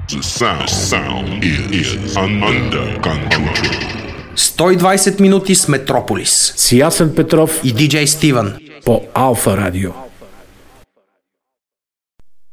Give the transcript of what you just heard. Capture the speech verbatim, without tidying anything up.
The sound, sound is under control. сто и двайсет минути с Метрополис. С Ясен Петров и диджей Стивън по Алфа Радио.